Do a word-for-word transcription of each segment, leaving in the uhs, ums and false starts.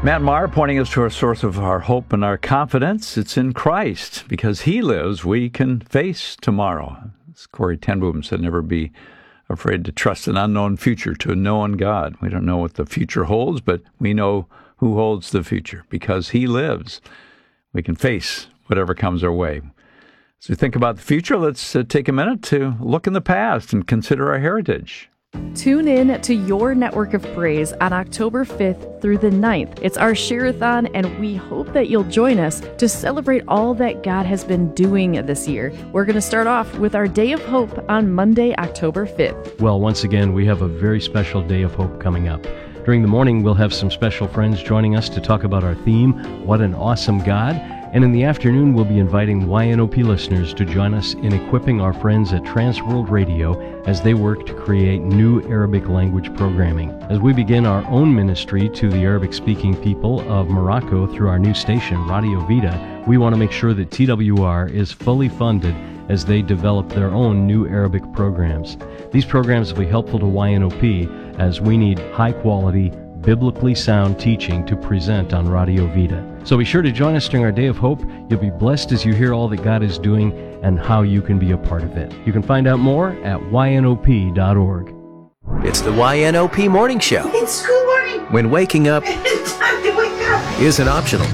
Matt Maher pointing us to a source of our hope and our confidence. It's in Christ. Because he lives, we can face tomorrow. As Corrie ten Boom said, never be afraid to trust an unknown future to a known God. We don't know what the future holds, but we know who holds the future. Because he lives, we can face whatever comes our way. As we think about the future, let's uh, take a minute to look in the past and consider our heritage. Tune in to Your Network of Praise on October fifth through the ninth. It's our Share-a-thon, and we hope that you'll join us to celebrate all that God has been doing this year. We're going to start off with our Day of Hope on Monday, October fifth. Well, once again, we have a very special Day of Hope coming up. During the morning, we'll have some special friends joining us to talk about our theme, What an Awesome God. And in the afternoon, we'll be inviting Y N O P listeners to join us in equipping our friends at Transworld Radio as they work to create new Arabic language programming. As we begin our own ministry to the Arabic-speaking people of Morocco through our new station, Radio Vida, we want to make sure that T W R is fully funded as they develop their own new Arabic programs. These programs will be helpful to Y N O P as we need high-quality, biblically sound teaching to present on Radio Vida. So be sure to join us during our Day of Hope. You'll be blessed as you hear all that God is doing and how you can be a part of it. You can find out more at Y N O P dot org. It's the Y N O P Morning Show. It's school morning. When waking up It's time to wake up. isn't optional.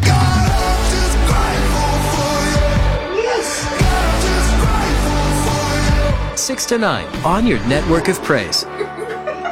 Yes. six to nine on your network of praise.